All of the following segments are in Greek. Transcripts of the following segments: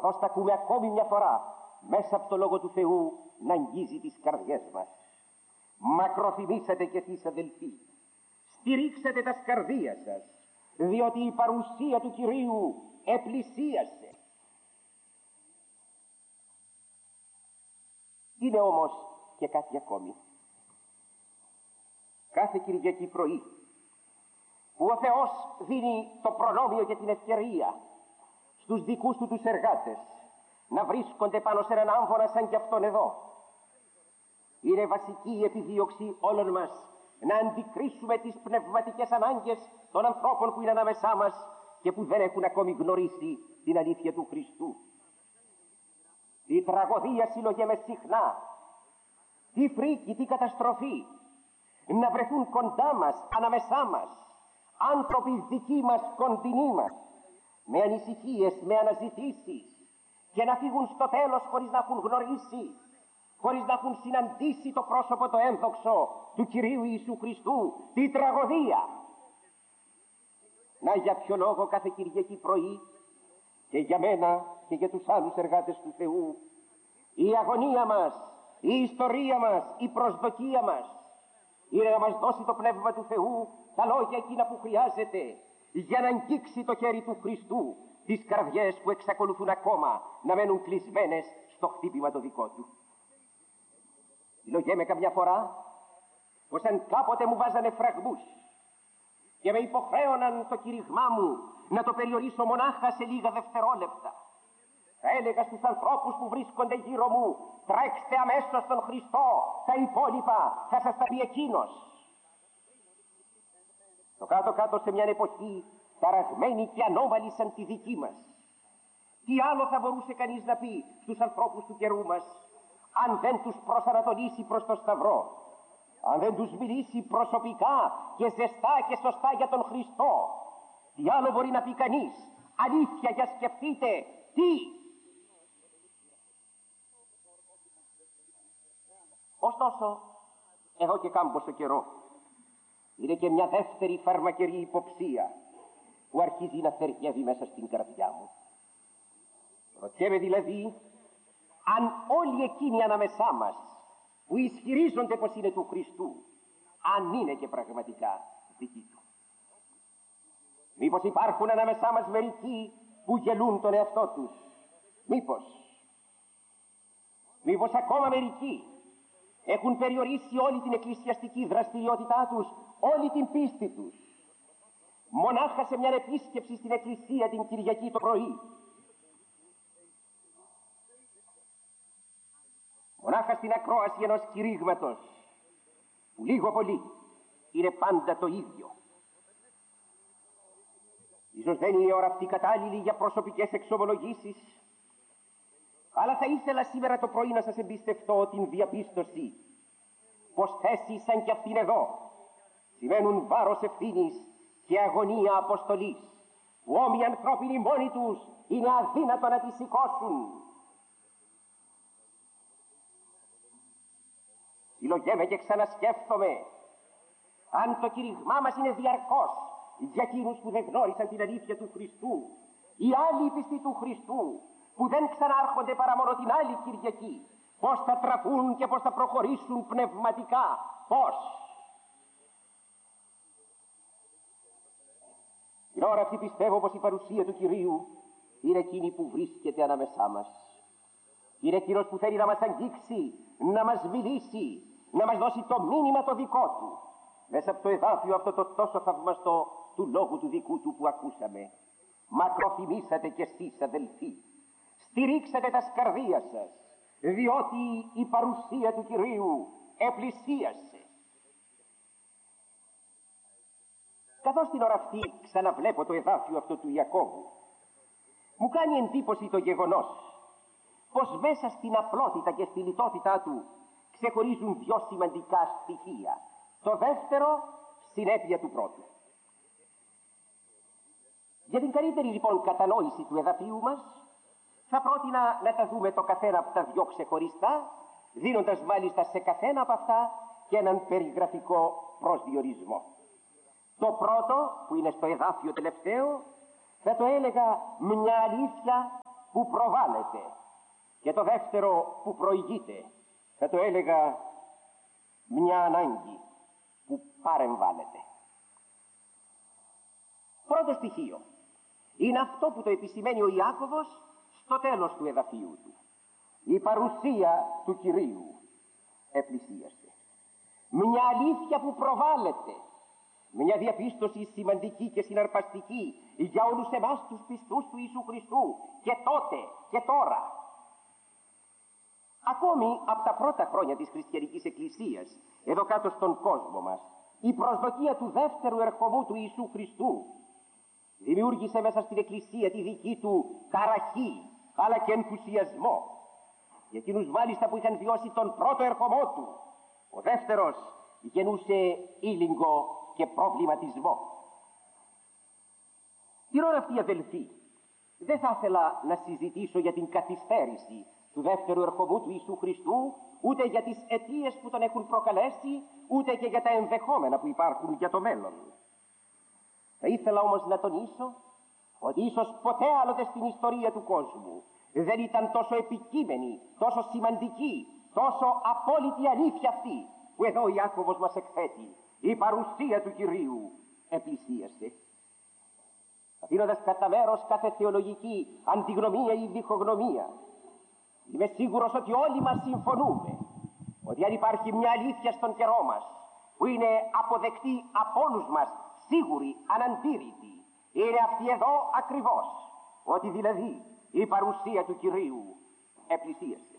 καθώς θα ακούμε ακόμη μια φορά μέσα από το Λόγο του Θεού να αγγίζει τις καρδιές μας. Μακροθυμήσατε κι εσείς, αδελφοί, στηρίξατε τα σκαρδία σας, διότι η παρουσία του Κυρίου επλησίασε. Είναι όμως και κάτι ακόμη. Κάθε Κυριακή πρωί που ο Θεός δίνει το προνόμιο και την ευκαιρία στους δικούς του τους εργάτες να βρίσκονται πάνω σε έναν άμβονα σαν κι αυτόν εδώ, είναι βασική η επιδίωξη όλων μας να αντικρίσουμε τις πνευματικές ανάγκες των ανθρώπων που είναι ανάμεσά μας και που δεν έχουν ακόμη γνωρίσει την αλήθεια του Χριστού. Η τραγωδία συλλογέμε συχνά, τι φρίκη, τι καταστροφή, να βρεθούν κοντά μας, ανάμεσά μας, άνθρωποι δικοί μας, κοντινοί μας, με ανησυχίες, με αναζητήσεις, και να φύγουν στο τέλος χωρίς να έχουν γνωρίσει, χωρίς να έχουν συναντήσει το πρόσωπο το ένδοξο του Κυρίου Ιησού Χριστού. Τι τραγωδία! Να για ποιο λόγο κάθε Κυριακή πρωί και για μένα και για τους άλλους εργάτες του Θεού η αγωνία μας, η ιστορία μας, η προσδοκία μας είναι να μας δώσει το Πνεύμα του Θεού τα λόγια εκείνα που χρειάζεται για να αγγίξει το χέρι του Χριστού τις καρδιές που εξακολουθούν ακόμα να μένουν κλεισμένες στο χτύπημα το δικό του. Λογέμαι καμιά φορά πως αν κάποτε μου βάζανε φραγμούς και με υποχρέωναν το κηρύγμά μου να το περιορίσω μονάχα σε λίγα δευτερόλεπτα, θα έλεγα στους ανθρώπους που βρίσκονται γύρω μου, τρέξτε αμέσως στον Χριστό, τα υπόλοιπα θα σας τα πει εκείνος. Το κάτω-κάτω σε μια εποχή ταραγμένη και ανώμαλη σαν τη δική μας, τι άλλο θα μπορούσε κανείς να πει στους ανθρώπους του καιρού μας, αν δεν τους προσανατολίσει προς το Σταυρό, αν δεν τους μιλήσει προσωπικά και ζεστά και σωστά για τον Χριστό? Τι άλλο μπορεί να πει κανείς? Αλήθεια, για σκεφτείτε, τι? Ωστόσο, εδώ και κάμποσο καιρό, είναι και μια δεύτερη φαρμακερή υποψία που αρχίζει να θεργεύει μέσα στην καρδιά μου. Ρωτιέμαι δηλαδή, αν όλοι εκείνοι ανάμεσά μας που ισχυρίζονται πως είναι του Χριστού, αν είναι και πραγματικά δικοί του. Μήπως υπάρχουν ανάμεσά μας μερικοί που γελούν τον εαυτό τους? Μήπως ακόμα μερικοί έχουν περιορίσει όλη την εκκλησιαστική δραστηριότητά τους, όλη την πίστη τους, μονάχα σε μια επίσκεψη στην εκκλησία την Κυριακή το πρωί, μονάχα στην ακρόαση ενός κηρύγματος που λίγο πολύ είναι πάντα το ίδιο. Ίσως δεν είναι η ώρα αυτή κατάλληλη για προσωπικές εξομολογήσεις, αλλά θα ήθελα σήμερα το πρωί να σας εμπιστευτώ την διαπίστωση πως θέσεις σαν κι αυτήν εδώ σημαίνουν βάρος ευθύνης και αγωνία αποστολής, που όμοιοι ανθρώπινοι μόνοι τους είναι αδύνατο να τις σηκώσουν. Συλλογέμαι και ξανασκέφτομαι, αν το κηρυγμά μας είναι διαρκώς για εκείνους που δεν γνώρισαν την αλήθεια του Χριστού, οι άλλοι πιστοί του Χριστού που δεν ξανάρχονται παρά μόνο την άλλη Κυριακή, πώς θα τραφούν και πώς θα προχωρήσουν πνευματικά? Πώς? Την ώρα αυτή πιστεύω πως η παρουσία του Κυρίου είναι εκείνη που βρίσκεται ανάμεσά μας. Είναι εκείνος που θέλει να μας αγγίξει, να μας μιλήσει, να μας δώσει το μήνυμα το δικό του, μέσα από το εδάφιο αυτό το τόσο θαυμαστό του λόγου του δικού του που ακούσαμε. Μακροθυμήσατε κι εσείς, αδελφοί, στηρίξατε τα σκαρδία σας, διότι η παρουσία του Κυρίου επλησίασε. Καθώς την ώρα αυτή ξαναβλέπω το εδάφιο αυτό του Ιακώβου, μου κάνει εντύπωση το γεγονός πως μέσα στην απλότητα και στη λιτότητά του ξεχωρίζουν δυο σημαντικά στοιχεία. Το δεύτερο, συνέπεια του πρώτου. Για την καλύτερη λοιπόν κατανόηση του εδαφίου μας, θα πρότεινα να τα δούμε το καθένα από τα δυο ξεχωριστά, δίνοντας μάλιστα σε καθένα από αυτά και έναν περιγραφικό προσδιορισμό. Το πρώτο, που είναι στο εδάφιο τελευταίο, θα το έλεγα μια αλήθεια που προβάλλεται και το δεύτερο που προηγείται. Θα το έλεγα μια ανάγκη που παρεμβάλλεται. Πρώτο στοιχείο είναι αυτό που το επισημαίνει ο Ιάκωβος στο τέλος του εδαφίου του. Η παρουσία του Κυρίου επλησίασε. Μια αλήθεια που προβάλλεται, μια διαπίστωση σημαντική και συναρπαστική για όλους εμάς τους πιστούς του Ιησού Χριστού και τότε και τώρα. Ακόμη από τα πρώτα χρόνια της χριστιανικής εκκλησίας, εδώ κάτω στον κόσμο μας, η προσδοκία του δεύτερου ερχομού του Ιησού Χριστού δημιούργησε μέσα στην εκκλησία τη δική του ταραχή αλλά και ενθουσιασμό. Για εκείνους μάλιστα που είχαν βιώσει τον πρώτο ερχομό του, ο δεύτερος γεννούσε ήλιγκο και προβληματισμό. Την ώρα αυτή, αδελφοί, δεν θα ήθελα να συζητήσω για την καθυστέρηση του δεύτερου ερχομού του Ιησού Χριστού, ούτε για τις αιτίες που τον έχουν προκαλέσει, ούτε και για τα ενδεχόμενα που υπάρχουν για το μέλλον. Θα ήθελα όμως να τονίσω ότι ίσως ποτέ άλλοτε στην ιστορία του κόσμου δεν ήταν τόσο επικείμενη, τόσο σημαντική, τόσο απόλυτη αλήθεια αυτή που εδώ ο Ιάκωβος μας εκθέτει. Η παρουσία του Κυρίου επλησίασε. Αφήνοντας κατά μέρος κάθε θεολογική αντιγνωμία ή διχογνωμία, είμαι σίγουρος ότι όλοι μας συμφωνούμε ότι αν υπάρχει μια αλήθεια στον καιρό μας που είναι αποδεκτή από όλους μας, σίγουρη, αναντήρητη, είναι αυτή εδώ ακριβώς, ότι δηλαδή η παρουσία του Κυρίου επλησίασε.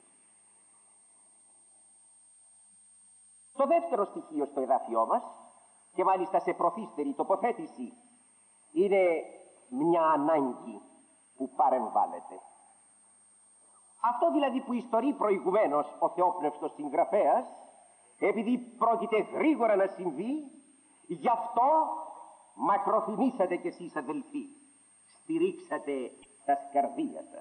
Το δεύτερο στοιχείο στο εδάφιό μας, και μάλιστα σε προθύστερη τοποθέτηση, είναι μια ανάγκη που παρεμβάλλεται. Αυτό δηλαδή που ιστορεί προηγουμένως ο θεόπνευστος συγγραφέας, επειδή πρόκειται γρήγορα να συμβεί, γι' αυτό μακροθυμήσατε κι εσείς, αδελφοί, στηρίξατε τα σκαρδία σας.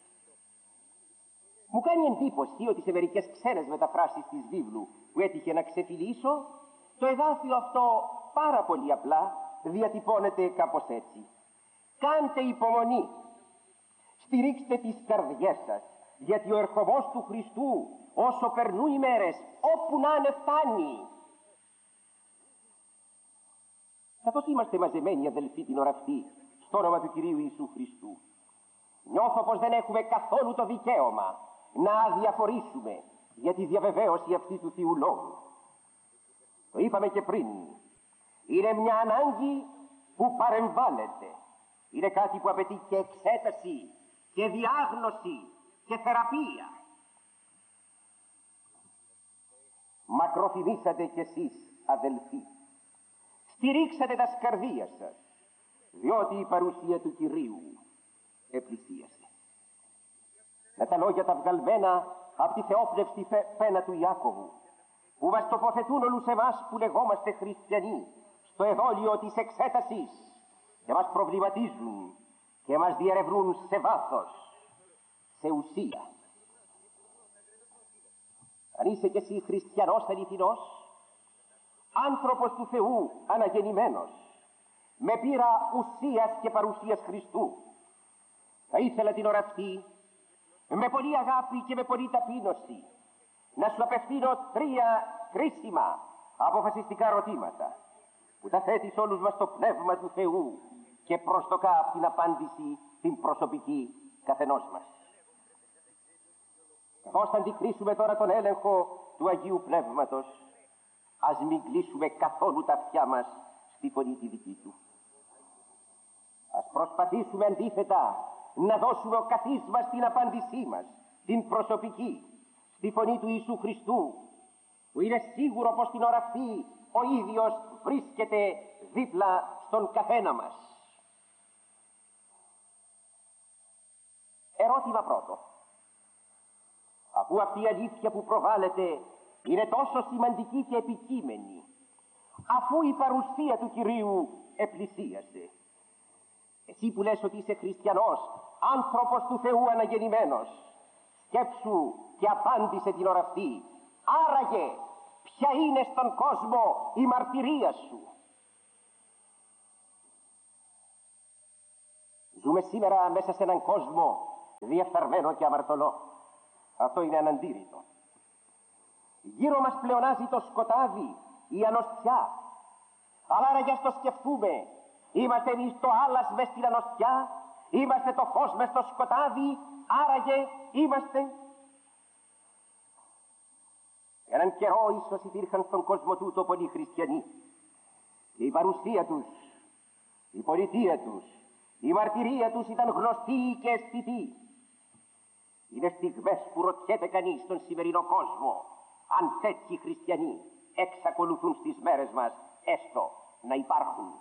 Μου κάνει εντύπωση ότι σε μερικές ξένες μεταφράσεις της βίβλου που έτυχε να ξεφυλίσω, το εδάφιο αυτό πάρα πολύ απλά διατυπώνεται κάπως έτσι. Κάντε υπομονή, στηρίξτε τις καρδιές σας, γιατί ο ερχομός του Χριστού όσο περνούν οι μέρες, όπου να είναι φτάνει. Καθώς είμαστε μαζεμένοι, αδελφοί, την ώρα αυτή, στο όνομα του Κυρίου Ιησού Χριστού, νιώθω πως δεν έχουμε καθόλου το δικαίωμα να αδιαφορήσουμε για τη διαβεβαίωση αυτή του Θείου Λόγου. Το είπαμε και πριν, είναι μια ανάγκη που παρεμβάλλεται. Είναι κάτι που απαιτεί και εξέταση και διάγνωση και θεραπεία. Μακροθυμήσατε κι εσείς, αδελφοί. Στηρίξατε τα σκαρδία σας, διότι η παρουσία του Κυρίου επλησίασε. Με τα λόγια τα βγαλμένα από τη θεόπνευστη πένα του Ιάκωβου, που μας τοποθετούν όλους εμάς που λεγόμαστε χριστιανοί στο εδόλιο της εξέτασης και μας προβληματίζουν και μας διερευνούν σε βάθος, σε ουσία. Αν είσαι κι εσύ χριστιανός αληθινός, άνθρωπος του Θεού αναγεννημένος, με πείρα ουσίας και παρουσίας Χριστού, θα ήθελα την ώρα αυτή, με πολλή αγάπη και με πολλή ταπείνωση, να σου απευθύνω 3 κρίσιμα αποφασιστικά ερωτήματα, που τα θέτει σε όλους μας το Πνεύμα του Θεού και προσδοκά από την απάντηση την προσωπική καθενός μας. Καθώς θα αντικρίσουμε τώρα τον έλεγχο του Αγίου Πνεύματος, ας μην κλείσουμε καθόλου τα αυτιά μας στη φωνή τη δική του. Ας προσπαθήσουμε αντίθετα να δώσουμε ο καθής μας την απάντησή μας, την προσωπική, στη φωνή του Ιησού Χριστού, που είναι σίγουρο πως την ώρα αυτή ο ίδιος βρίσκεται δίπλα στον καθένα μας. Ερώτημα πρώτο. Αφού αυτή η αλήθεια που προβάλλεται είναι τόσο σημαντική και επικείμενη, αφού η παρουσία του Κυρίου επλησίασε, εσύ που λες ότι είσαι χριστιανός, άνθρωπος του Θεού αναγεννημένος, σκέψου και απάντησε την ώρα αυτή, άραγε ποια είναι στον κόσμο η μαρτυρία σου. Ζούμε σήμερα μέσα σε έναν κόσμο διεφθαρμένο και αμαρτωλό. Αυτό είναι αναντήρητο. Γύρω μας πλεονάζει το σκοτάδι, η ανοστιά. Αλλά άραγε ας το σκεφτούμε. Είμαστε εμείς το άλας μες στην ανοστιά, είμαστε το φως μες στο σκοτάδι, άραγε είμαστε. Έναν καιρό ίσως υπήρχαν στον κόσμο τούτο πολλοί χριστιανοί. Και η παρουσία τους, η πολιτεία τους, η μαρτυρία τους ήταν γνωστή και αισθητή. Είναι στιγμές που ρωτιέται κανείς στον σημερινό κόσμο αν τέτοιοι χριστιανοί εξακολουθούν στις μέρες μας έστω να υπάρχουν.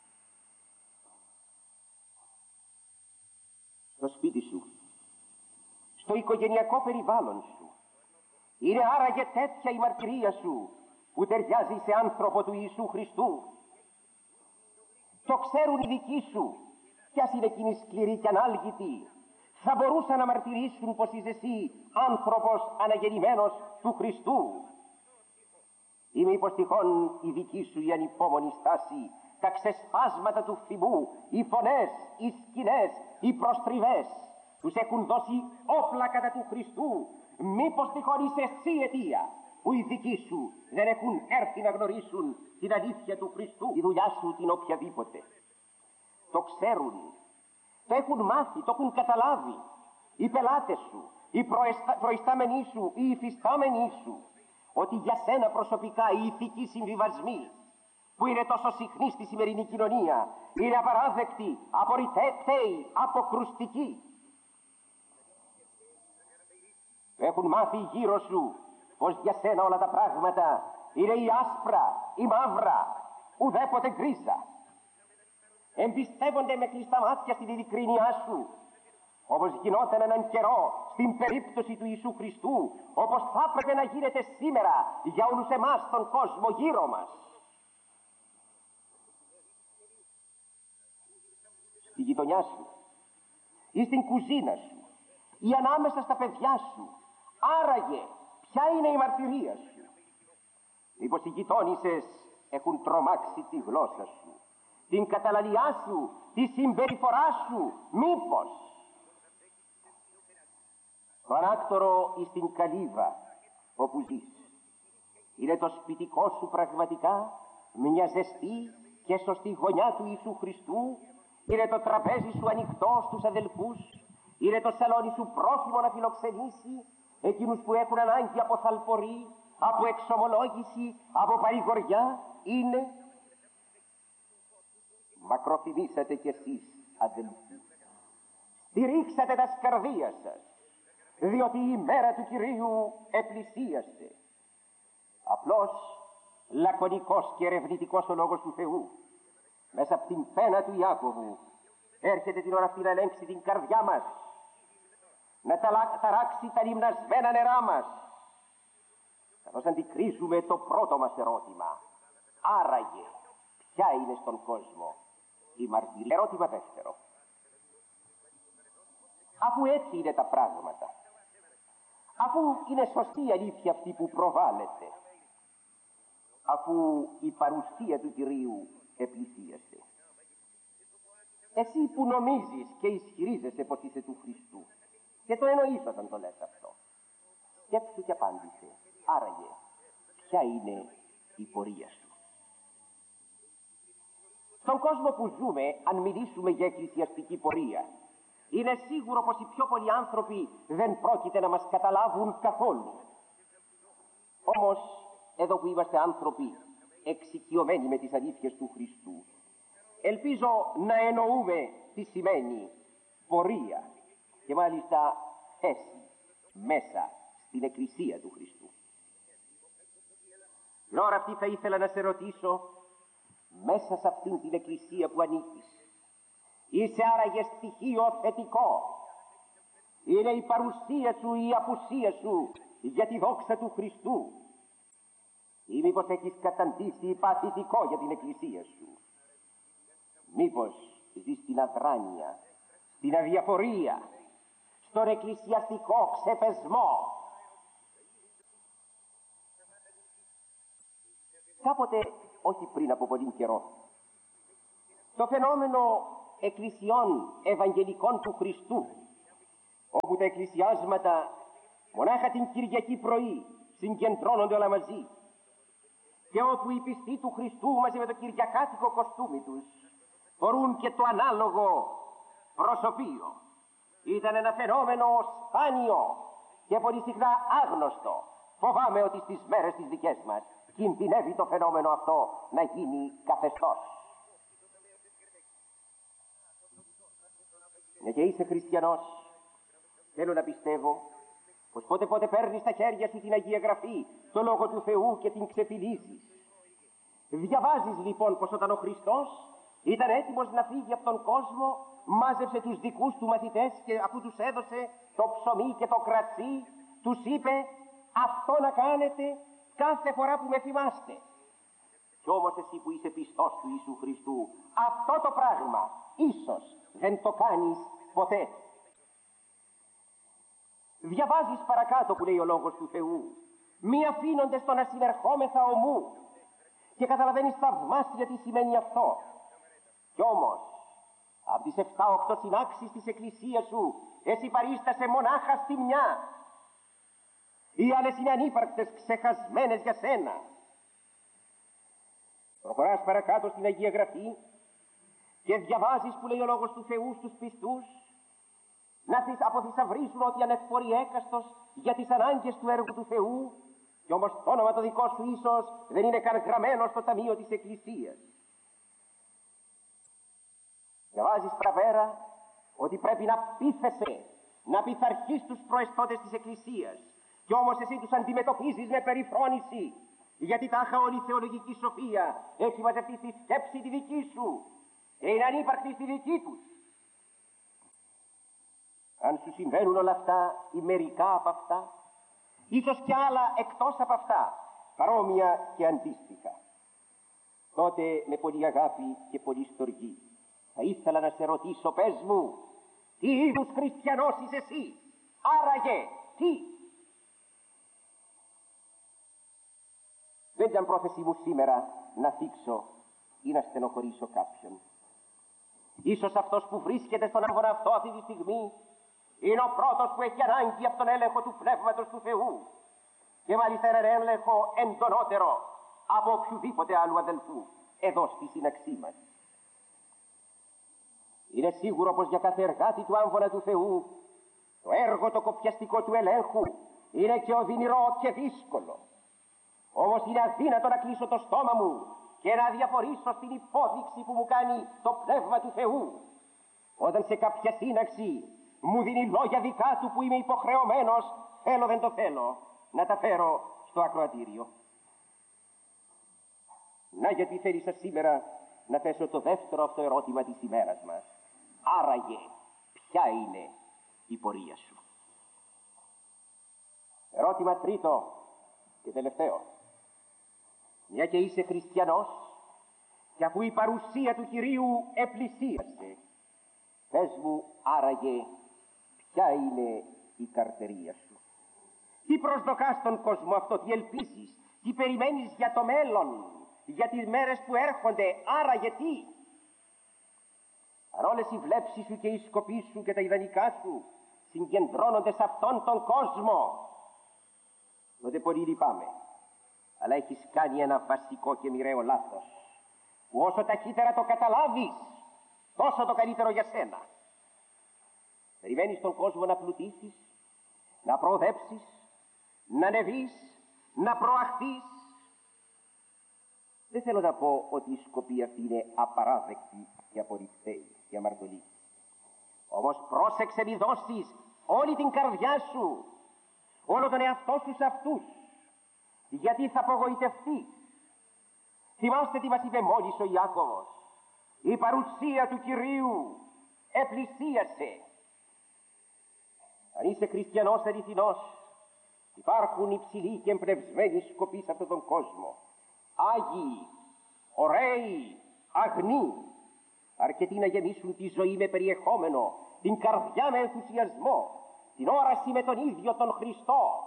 Στο σπίτι σου, στο οικογενειακό περιβάλλον σου, είναι άραγε τέτοια η μαρτυρία σου που ταιριάζει σε άνθρωπο του Ιησού Χριστού? Το ξέρουν οι δικοί σου, κι ας είναι εκείνοι σκληροί και ανάλγητοι, θα μπορούσαν να μαρτυρήσουν πως είσαι εσύ άνθρωπος αναγεννημένος του Χριστού? Ή μήπως τυχόν η δική σου η ανυπόμονη στάση, τα ξεσπάσματα του θυμού, οι φωνές, οι σκηνές, οι προστριβές τους έχουν δώσει όπλα κατά του Χριστού? Μήπως τυχόν είσαι εσύ αιτία που οι δικοί σου δεν έχουν έρθει να γνωρίσουν την αλήθεια του Χριστού? Η δουλειά σου την οποιαδήποτε το ξέρουν, το έχουν μάθει, το έχουν καταλάβει οι πελάτες σου, οι προϊστάμενοι σου, οι υφιστάμενοι σου, ότι για σένα προσωπικά οι ηθικοί συμβιβασμοί που είναι τόσο συχνοί στη σημερινή κοινωνία είναι απαράδεκτοι, απορριτέοι, αποκρουστικοί. Έχουν μάθει γύρω σου πως για σένα όλα τα πράγματα είναι η άσπρα, η μαύρα, ουδέποτε γκρίζα. Εμπιστεύονται με κλειστά μάτια στην ειλικρίνειά σου, όπως γινόταν έναν καιρό στην περίπτωση του Ιησού Χριστού, όπως θα έπρεπε να γίνεται σήμερα για όλους εμάς τον κόσμο γύρω μας. Στη γειτονιά σου ή στην κουζίνα σου ή ανάμεσα στα παιδιά σου, άραγε ποια είναι η μαρτυρία σου? Μήπως οι γειτόνισσες έχουν τρομάξει τη γλώσσα σου, την καταλαλιά σου, τη συμπεριφορά σου? Μήπως στο ανάκτορο ή στην καλύβα όπου ζεις, είναι το σπιτικό σου πραγματικά μια ζεστή και σωστή γωνιά του Ιησού Χριστού? Είναι το τραπέζι σου ανοιχτό στους αδελφούς? Είναι το σαλόνι σου πρόθυμο να φιλοξενήσει εκείνους που έχουν ανάγκη από θαλπορή, από εξομολόγηση, από παρηγοριά? Είναι? Μακροθυμήσατε κι εσείς, αδελφοί, στηρίξατε τα σκαρδία σας, διότι η μέρα του Κυρίου επλησίασε. Απλώς λακωνικός και ερευνητικός ο λόγος του Θεού μέσα από την πένα του Ιάκωβου έρχεται την ώρα αυτή να ελέγξει την καρδιά μας, να ταράξει τα λιμνασμένα νερά μας, καθώς αντικρίζουμε το πρώτο μας ερώτημα: άραγε ποια είναι στον κόσμο η μαρτυρία? Ερώτημα δεύτερο: αφού έτσι είναι τα πράγματα, αφού είναι σωστή η αλήθεια αυτή που προβάλλεται, αφού η παρουσία του Κυρίου επλησίασε, εσύ που νομίζεις και ισχυρίζεσαι πως είσαι του Χριστού και το εννοείς όταν το λες αυτό, σκέψου και απάντησε: άραγε ποια είναι η πορεία σου? Στον κόσμο που ζούμε, αν μιλήσουμε για εκκλησιαστική πορεία, είναι σίγουρο πως οι πιο πολλοί άνθρωποι δεν πρόκειται να μας καταλάβουν καθόλου. Όμως, εδώ που είμαστε άνθρωποι εξοικειωμένοι με τις αλήθειες του Χριστού, ελπίζω να εννοούμε τι σημαίνει πορεία και μάλιστα θέση μέσα στην Εκκλησία του Χριστού. Την ώρα αυτή θα ήθελα να σε ρωτήσω, μέσα σε αυτήν την Εκκλησία που ανήκεις, είσαι άραγε στοιχείο θετικό? Είναι η παρουσία σου ή η απουσία σου για τη δόξα του Χριστού? Ή μήπως έχεις καταντήσει παθητικό για την Εκκλησία σου? Μήπως ζεις στην αδράνεια, στην αδιαφορία, στον εκκλησιαστικό ξεπεσμό? Κάποτε, όχι πριν από πολύ καιρό, το φαινόμενο εκκλησιών Ευαγγελικών του Χριστού, όπου τα εκκλησιάσματα μονάχα την Κυριακή πρωί συγκεντρώνονται όλα μαζί και όπου οι πιστοί του Χριστού μαζί με το κυριακάτικο κοστούμι τους φορούν και το ανάλογο προσωπείο. Ήταν ένα φαινόμενο σπάνιο και πολύ συχνά άγνωστο. Φοβάμαι ότι στις μέρες τις δικές μας κινδυνεύει το φαινόμενο αυτό να γίνει καθεστώς. Ναι, και είσαι χριστιανός, θέλω να πιστεύω πως πότε παίρνεις στα χέρια σου την Αγία Γραφή, το Λόγο του Θεού και την ξεφυλίζεις. Διαβάζεις λοιπόν πως όταν ο Χριστός ήταν έτοιμος να φύγει από τον κόσμο, μάζεψε τους δικούς του μαθητές και αφού τους έδωσε το ψωμί και το κρασί, τους είπε αυτό να κάνετε κάθε φορά που με θυμάστε. Κι όμως εσύ που είσαι πιστός του Ιησού Χριστού, αυτό το πράγμα ίσως δεν το κάνεις ποτέ. Διαβάζεις παρακάτω που λέει ο Λόγος του Θεού, μη αφήνονται στο να συνερχόμεθα ομού, και καταλαβαίνεις θαυμάσια τι σημαίνει αυτό. Κι όμως από τις 7-8 συνάξεις της Εκκλησίας σου εσύ παρίστασε μονάχα στη μια. Οι άλλες είναι ανύπαρκτες, ξεχασμένες για σένα. Προχωράς παρακάτω στην Αγία Γραφή και διαβάζεις που λέει ο Λόγος του Θεού στους πιστούς να αποθυσαυρίσουν ότι ανεφορεί έκαστος για τις ανάγκες του έργου του Θεού, και όμως το όνομα το δικό σου ίσως δεν είναι καν γραμμένο στο ταμείο της Εκκλησίας. Διαβάζεις παραπέρα ότι πρέπει να πείθεσαι, να πειθαρχείς τους προεστώτες της Εκκλησίας, κι όμως εσύ τους αντιμετωπίζεις με περιφρόνηση, γιατί τάχα όλη η θεολογική σοφία έχει μαζευτεί στη σκέψη τη δική σου και είναι ανύπαρκτη στη δική τους. Αν σου συμβαίνουν όλα αυτά ή μερικά από αυτά, ίσως κι άλλα εκτός από αυτά, παρόμοια και αντίστοιχα, τότε με πολύ αγάπη και πολύ στοργή θα ήθελα να σε ρωτήσω, πες μου, τι είδους χριστιανός είσαι εσύ, άραγε τι? Δεν ήταν πρόθεση μου σήμερα να θίξω ή να στενοχωρήσω κάποιον. Ίσως αυτός που βρίσκεται στον αγώνα αυτό αυτή τη στιγμή είναι ο πρώτος που έχει ανάγκη από τον έλεγχο του Πνεύματος του Θεού, και μάλιστα έναν έλεγχο εντονότερο από οποιοδήποτε άλλου αδελφού εδώ στη σύναξή μας. Είναι σίγουρο πως για κάθε εργάτη του άμβονα του Θεού το έργο το κοπιαστικό του ελέγχου είναι και οδυνηρό και δύσκολο. Όμως είναι αδύνατο να κλείσω το στόμα μου και να διαφορήσω στην υπόδειξη που μου κάνει το Πνεύμα του Θεού, όταν σε κάποια σύναξη μου δίνει λόγια δικά του που είμαι υποχρεωμένος, θέλω δεν το θέλω, να τα φέρω στο ακροατήριο. Να γιατί θέλησα σήμερα να θέσω το δεύτερο αυτό ερώτημα της ημέρας μας. Άραγε, ποια είναι η πορεία σου? Ερώτημα τρίτο και τελευταίο. Μια και είσαι χριστιανός και αφού η παρουσία του Κυρίου επλησίασε, πες μου άραγε ποια είναι η καρτερία σου? Τι προσδοκάς στον κόσμο αυτό, τι ελπίζεις, τι περιμένεις για το μέλλον, για τις μέρες που έρχονται, άραγε τι? Αν όλες οι βλέψεις σου και οι σκοποί σου και τα ιδανικά σου συγκεντρώνονται σε αυτόν τον κόσμο, τότε πολύ λυπάμαι, αλλά έχεις κάνει ένα βασικό και μοιραίο λάθος, που όσο ταχύτερα το καταλάβεις, τόσο το καλύτερο για σένα. Περιμένεις τον κόσμο να πλουτίσεις, να προοδέψεις, να ανεβείς, να προαχθείς. Δεν θέλω να πω ότι η σκοπή αυτή είναι απαράδεκτη και απορριπταίη και αμαρτωλή. Όμως πρόσεξε μη δώσεις όλη την καρδιά σου, όλο τον εαυτό σου σε αυτούς, γιατί θα απογοητευτείς. Θυμάστε τι μας είπε μόλις ο Ιάκωβος, η παρουσία του Κυρίου επλησίασε. Αν είσαι χριστιανός αληθινός, υπάρχουν υψηλοί και εμπνευσμένοι σκοποί σε αυτόν τον κόσμο. Άγιοι, ωραίοι, αγνοί, αρκετοί να γεμίσουν τη ζωή με περιεχόμενο, την καρδιά με ενθουσιασμό, την όραση με τον ίδιο τον Χριστό.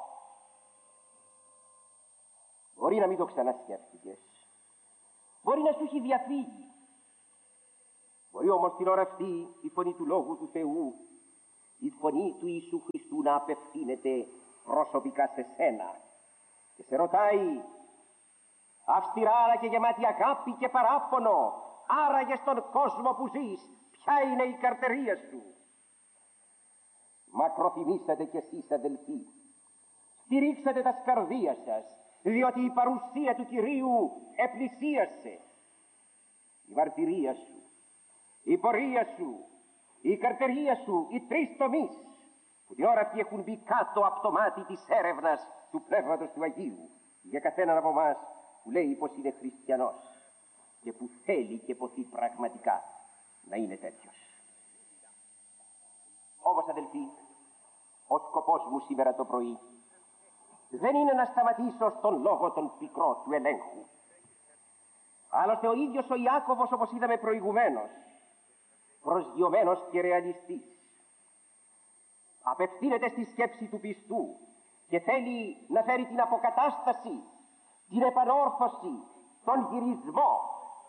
Μπορεί να μην το ξανασκέφτηκες, μπορεί να σου έχει διαφύγει, μπορεί όμως την ώρα αυτή η φωνή του Λόγου του Θεού, η φωνή του Ιησού Χριστού του να απευθύνεται προσωπικά σε σένα και σε ρωτάει αυστηρά αλλά και γεμάτη αγάπη και παράπονο, άραγε στον κόσμο που ζεις, ποια είναι η καρτερία σου? Μακροθυμήσατε κι εσείς, αδελφοί, στηρίξατε τα σκαρδία σας, διότι η παρουσία του Κυρίου επλησίασε. Η μαρτυρία σου, η πορεία σου, η καρτερία σου, οι τρεις τομείς που την ώρα αυτή έχουν μπει κάτω από το μάτι της έρευνας του Πνεύματος του Αγίου για καθέναν από εμάς που λέει πως είναι χριστιανός και που θέλει και ποθεί πραγματικά να είναι τέτοιος. Όμως, αδελφοί, ο σκοπός μου σήμερα το πρωί δεν είναι να σταματήσω στον λόγο τον πικρό του ελέγχου. Άλλωστε ο ίδιος ο Ιάκωβος, όπως είδαμε προηγουμένως, προσγειωμένος και ρεαλιστής, απευθύνεται στη σκέψη του πιστού και θέλει να φέρει την αποκατάσταση, την επανόρθωση, τον γυρισμό.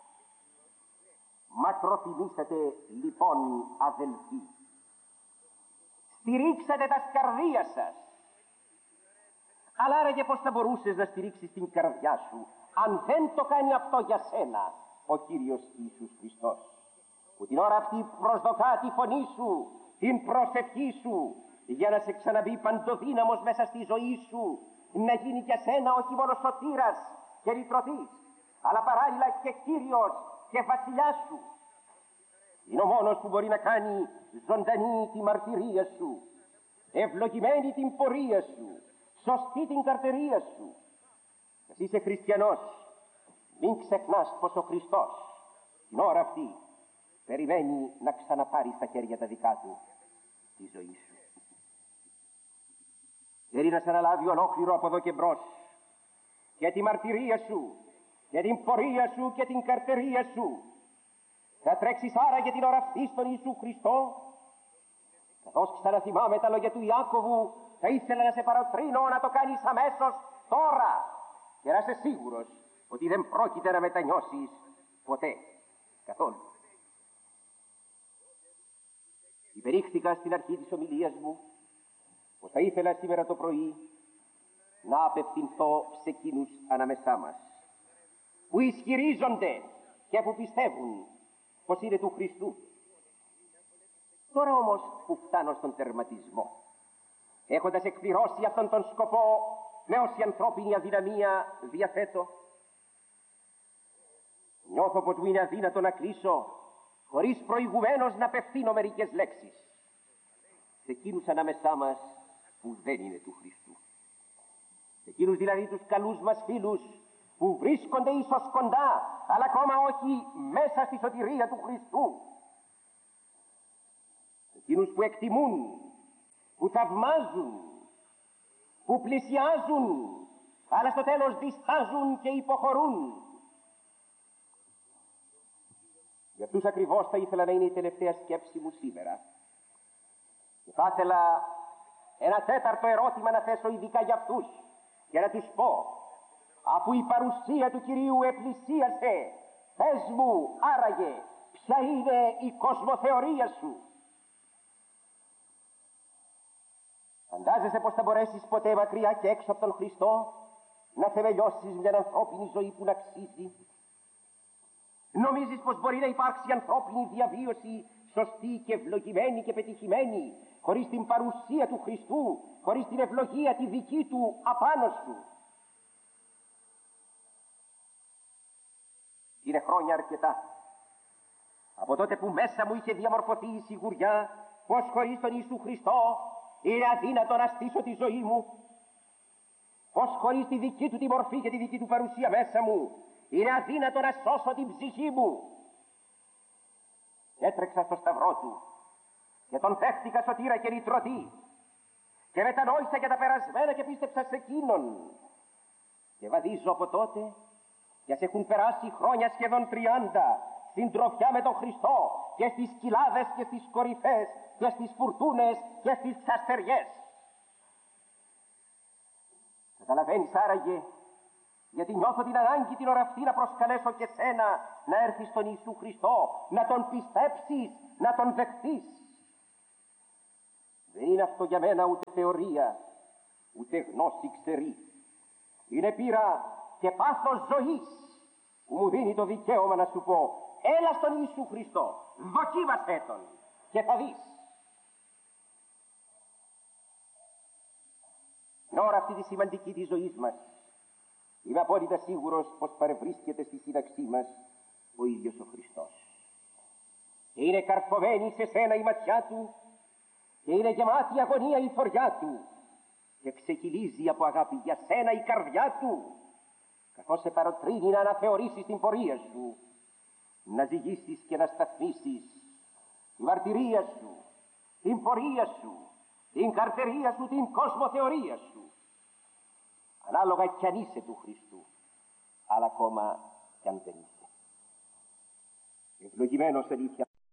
Μακροθυμήσατε λοιπόν, αδελφοί, στηρίξατε τα σκαρδία σας. Αλλά άραγε πως θα μπορούσες να στηρίξεις την καρδιά σου αν δεν το κάνει αυτό για σένα ο Κύριος Ιησούς Χριστός, που την ώρα αυτή προσδοκά τη φωνή σου, την προσευχή σου, για να σε ξαναμπεί παντοδύναμος μέσα στη ζωή σου, να γίνει για σένα όχι μόνο σωτήρας και λυτρωτής, αλλά παράλληλα και Κύριος και βασιλιάς σου. Είναι ο μόνος που μπορεί να κάνει ζωντανή τη μαρτυρία σου, ευλογημένη την πορεία σου, σωστή την καρτερία σου. Εσύ είσαι χριστιανός, μην ξεχνάς πως ο Χριστός την ώρα αυτή περιμένει να ξαναπάρει στα χέρια τα δικά του τη ζωή σου. Θέλει να σε αναλάβει ολόκληρο από εδώ και μπρος για τη μαρτυρία σου, για την πορεία σου και την καρτερία σου. Θα τρέξεις άρα για την ώρα αυτή στον Ιησού Χριστό? Καθώς ξαναθυμάμαι τα λόγια του Ιάκωβου, θα ήθελα να σε παροτρύνω να το κάνεις αμέσως τώρα και να είσαι σίγουρος ότι δεν πρόκειται να μετανιώσεις ποτέ, καθόλου. Υπερήχθηκα στην αρχή της ομιλίας μου πως θα ήθελα σήμερα το πρωί να απευθυνθώ σε εκείνους ανάμεσά μας που ισχυρίζονται και που πιστεύουν πως είναι του Χριστού. Τώρα όμως που φτάνω στον τερματισμό, έχοντας εκπληρώσει αυτόν τον σκοπό με όση ανθρώπινη αδυναμία διαθέτω, νιώθω πως μου είναι αδύνατο να κλείσω χωρίς προηγουμένως να απευθύνω μερικές λέξεις σε εκείνους ανάμεσά μας που δεν είναι του Χριστού. Σε εκείνους δηλαδή τους καλούς μας φίλους που βρίσκονται ίσως κοντά, αλλά ακόμα όχι μέσα στη σωτηρία του Χριστού. Σε εκείνους που εκτιμούν, που θαυμάζουν, που πλησιάζουν, αλλά στο τέλος διστάζουν και υποχωρούν. Για αυτούς ακριβώς θα ήθελα να είναι η τελευταία σκέψη μου σήμερα. Και θα ήθελα ένα τέταρτο ερώτημα να θέσω ειδικά για αυτούς και να τους πω, αφού η παρουσία του Κυρίου επλησίασε, πες μου άραγε ποια είναι η κοσμοθεωρία σου? Φαντάζεσαι πως θα μπορέσεις ποτέ μακριά και έξω από τον Χριστό να θεμελιώσεις μια ανθρώπινη ζωή που να αξίζει? Νομίζεις πως μπορεί να υπάρξει ανθρώπινη διαβίωση σωστή και ευλογημένη και πετυχημένη χωρίς την παρουσία του Χριστού, χωρίς την ευλογία τη δική του απάνω σου? Είναι χρόνια αρκετά από τότε που μέσα μου είχε διαμορφωθεί η σιγουριά πως χωρίς τον Ιησού Χριστό είναι αδύνατο να στήσω τη ζωή μου, πως χωρίς τη δική του τη μορφή και τη δική του παρουσία μέσα μου είναι αδύνατο να σώσω την ψυχή μου. Έτρεξα στο σταυρό του και τον δέχτηκα σωτήρα και λυτρωτή και μετανόησα για τα περασμένα και πίστεψα σε εκείνον και βαδίζω από τότε κι ας έχουν περάσει χρόνια σχεδόν 30 στην τροφιά με τον Χριστό και στις κοιλάδες και στις κορυφές και στις φουρτούνες και στις ξαστεριές. Καταλαβαίνεις άραγε γιατί νιώθω την ανάγκη την ώρα αυτή να προσκαλέσω και σένα να έρθεις στον Ιησού Χριστό, να τον πιστέψεις, να τον δεχτείς. Δεν είναι αυτό για μένα ούτε θεωρία, ούτε γνώση ξερή. Είναι πείρα και πάθος ζωής που μου δίνει το δικαίωμα να σου πω: έλα στον Ιησού Χριστό, δοκίμασέ τον και θα δεις. Την ώρα αυτή τη σημαντική της ζωής μας, είμαι απόλυτα σίγουρος πως παρευρίσκεται στη σύναξή μας ο ίδιος ο Χριστός. Και είναι καρφωμένη σε σένα η ματιά του και είναι γεμάτη αγωνία η φοριά του και ξεκυλίζει από αγάπη για σένα η καρδιά του, καθώς σε παροτρύνει να αναθεωρήσεις την πορεία σου, να ζυγίσεις και να σταθμίσεις τη μαρτυρία σου, την πορεία σου, την καρτερία σου, την κοσμοθεωρία σου, ανάλογα κι αν είσαι του Χριστού, αλλά ακόμα κι αν δεν είσαι. Ευλογημένος αλήθεια